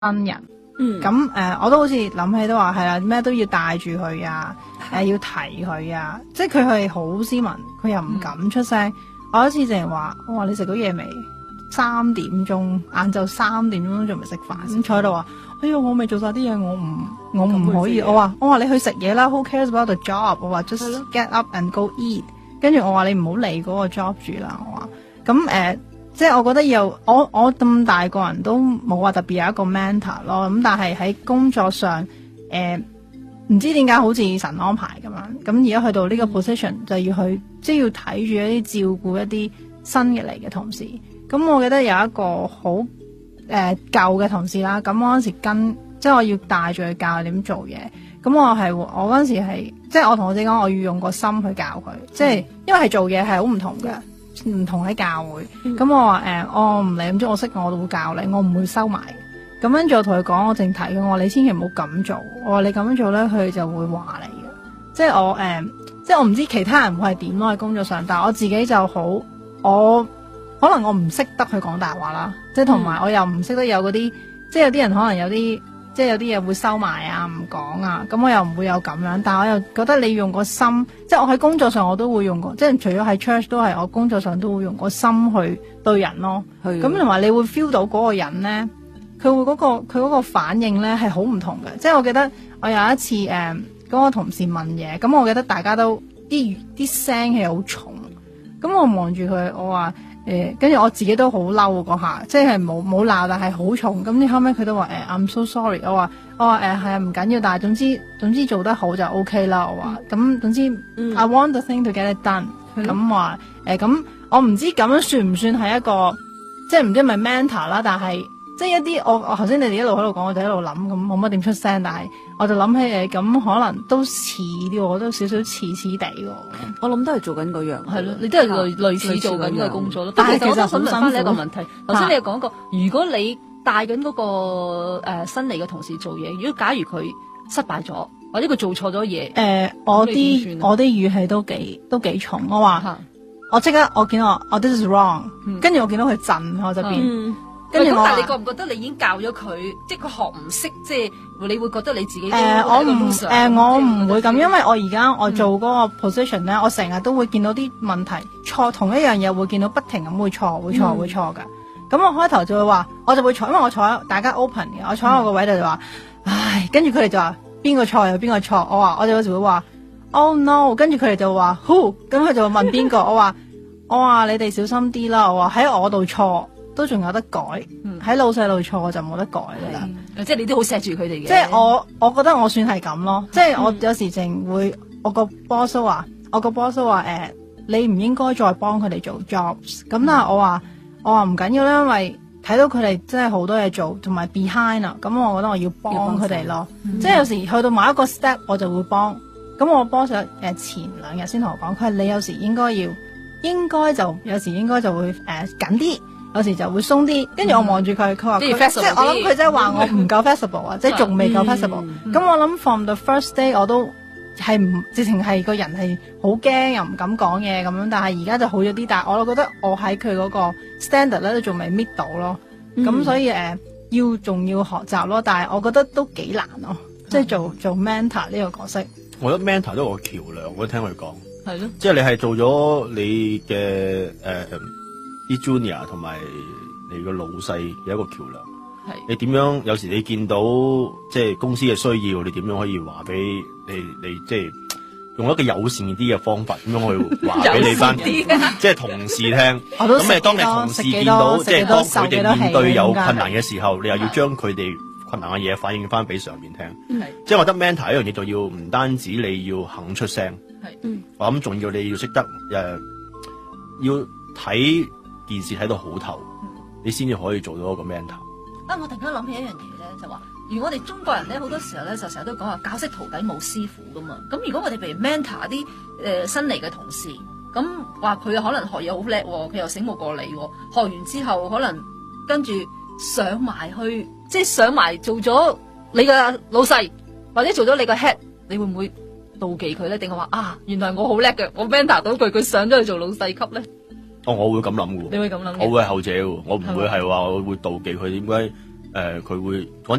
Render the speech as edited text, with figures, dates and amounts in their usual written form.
新人。咁我都好似諗起都話係啦，咩都要帶住佢啊，要提佢啊，即係佢係好斯文，佢又唔敢出聲。我有一次淨係話，我話你食咗嘢未？3點鐘，晏晝3點鐘仲未食飯，先坐喺度話，哎呀我未做晒啲嘢，我唔可以。我話你去食嘢啦 ，Who cares about the job？ 我話 just get up and go eat。跟住我話你唔好理嗰個 job 住啦。我話咁即係我覺得我咁大個人都冇話特別有一個 mentor 咯，咁但係喺工作上唔知點解好似神安排咁樣，咁而家去到呢個 position 就要去即係要睇住一啲照顧一啲新嘅嚟嘅同事。咁我記得有一個好舊嘅同事啦，咁我嗰時即係我要帶住佢教佢點做嘢。咁我嗰時係即係我同我自己講，我要用個心去教佢，即係因為係做嘢係好唔同嘅。唔同喺教會，咁我話我唔理，咁我識我都會教你，我唔會收埋。咁跟住我同佢講，我淨提佢，我話你千祈唔好咁做，我話你咁樣做咧，佢就會話你嘅。即係我唔知其他人會係點咯喺工作上，但係我自己就好，可能我唔識得去講大話啦，即係同埋我又唔識得有嗰啲，即係有啲人可能有啲。即係有啲嘢會收埋啊，唔講啊，咁我又唔會有咁樣，但係我又覺得你用個心，即係我喺工作上我都會用過，即係除咗喺 church 都係我工作上都會用個心去對人咯。咁同埋你會 feel 到嗰個人咧，佢嗰個反應咧係好唔同嘅。即係我記得我有一次嗰個同事問嘢，咁我記得大家都啲聲氣好重，咁我望住佢，我話跟住我自己都好嬲嗰下，即係冇鬧，但係好重。咁你後尾佢都話I'm so sorry。我話係啊，唔緊要，但係總之做得好就 OK 啦。我話咁總之I want the thing to get it done。咁話咁我唔知咁樣算唔算係一個即係唔知係咪 mentor 啦，但係即係一啲我頭先你哋一路喺度講，我就一路諗，咁冇乜點出聲，但係我就諗起咁可能都似啲，我都少少似地喎。 我諗都係做緊嗰樣， 係咯，你都係類似做緊嘅工作咯。 但係其實我都想問翻你一個問題，頭先你有講過，如果你帶緊嗰個新嚟嘅同事做嘢，如果假如佢失敗咗，或者佢做錯咗嘢， 我啲語氣都幾重。我話我即刻我見到this is wrong，跟住我見到佢震我就邊。跟住但係你覺唔覺得你已經教咗佢，即係佢學唔識，即係你會覺得你自己我唔會咁，因為我而家我做嗰個 position 咧，我成日都會見到啲問題錯，同一樣嘢會見到不停咁會錯噶。咁我開頭就會話，我就會坐，因為我坐大家 open 嘅，我坐喺我個位度就話，唉，跟住佢哋就話邊個錯又邊個錯，我就有時會話 oh no， 跟住佢哋就話 who， 咁佢就會問邊個，我話你哋小心啲啦，我話喺我度錯。都仲有得改，喺老細度錯我就冇得改噶啦。 即係你都好錫住佢哋嘅。 即係我覺得我算係咁咯。即係我有時淨會我個 boss 話，你唔應該再幫佢哋做 jobs。咁但係我話唔緊要啦，因為睇到佢哋真係好多嘢做，同埋 behind 啊。咁我覺得我要幫佢哋咯。即係有時去到某一個 step 我就會幫。咁我 boss 前2日先同我講，佢話你有時應該就有時應該就會緊啲。有時就會鬆啲，跟住我望住佢，佢話即係我諗佢即係話我唔夠 flexible 啊，即係仲未夠 flexible。咁我諗 from the first day 我都係直情係個人係好驚又唔敢講嘢咁樣，但係而家就好咗啲。但係我覺得我喺佢嗰個 standard 咧都仲未 meet 到咯。咁所以仲要學習咯。但係我覺得都幾難咯，即係做 mentor 呢個角色。 我覺得 mentor 都係個橋梁，我都聽佢講。 係咯，即係你係做咗你嘅啲 junior 同埋你個老細有一個橋梁，你點樣有時你見到即係公司嘅需要，你點樣可以話俾你即係用一個友善啲嘅方法，點樣去話俾你班即係同事聽。咁當你同事見到即係當佢哋面對有困難嘅時候，你又要將佢哋困難嘅嘢反映翻俾上面聽。即係我覺得 mentor 一樣嘢就要唔單止你要肯出聲，我諗仲要你要識得要睇件事睇到好透，你先至可以做到一個 mentor。 我突然間諗起一樣嘢咧，就話，如果我哋中國人咧，好多時候咧就成日都講話教識徒弟冇師傅噶嘛。咁如果我哋譬如 mentor 啲新嚟嘅同事，咁話佢可能學嘢好叻，佢又醒目過你，學完之後可能跟住上埋去，即係上埋做咗你嘅老細，或者做咗你嘅 head， 你會唔會妒忌佢咧？定係話原來我好叻嘅，我 mentor 到佢上咗去做老細級咧？ 我會咁諗嘅。 你會咁諗？ 我會係後者嘅，我唔會係話我會妒忌佢點解佢會